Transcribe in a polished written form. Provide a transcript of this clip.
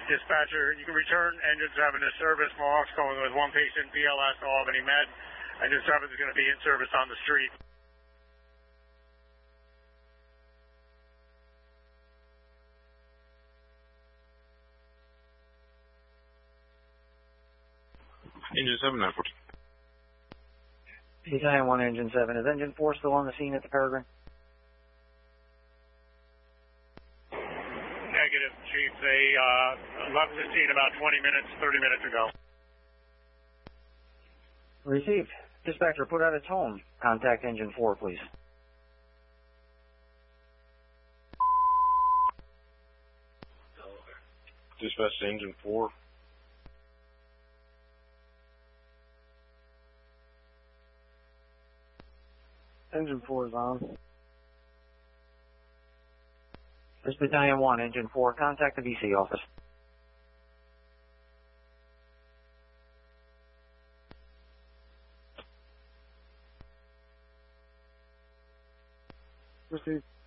Dispatcher, you can return engine 7 to service. Mohawk's going with one patient, BLS to Albany Med. Engine 7 is going to be in service on the street. Engine 7, 914. Battalion 1, Engine 7. Is Engine 4 still on the scene at the Peregrine? Negative, Chief. They left the scene about 30 minutes ago. Received. Dispatcher, put out a tone. Contact Engine 4, please. Dispatch to Engine 4. Engine 4 is on. This is Battalion 1, Engine 4. Contact the VC office. Received.